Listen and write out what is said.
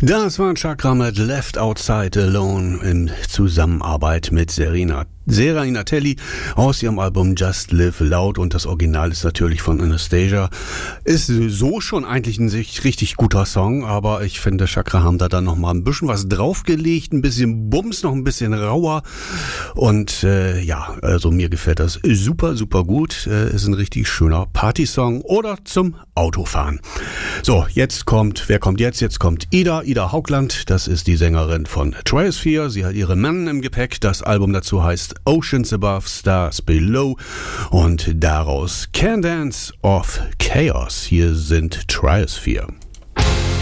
Das war Chakra mit Left Outside Alone in Zusammenarbeit mit Serena Telli aus ihrem Album Just Live Loud, und das Original ist natürlich von Anastasia. Ist so schon eigentlich ein richtig guter Song, aber ich finde, Chakra haben da dann nochmal ein bisschen was draufgelegt, ein bisschen Bums, noch ein bisschen rauer, und also mir gefällt das super gut. Ist ein richtig schöner Partysong oder zum Autofahren. So, wer kommt jetzt? Jetzt kommt Ida Haugland, das ist die Sängerin von Triosphere. Sie hat ihre Mann im Gepäck. Das Album dazu heißt Oceans Above, Stars Below, und daraus Can Dance of Chaos. Hier sind Triosphere.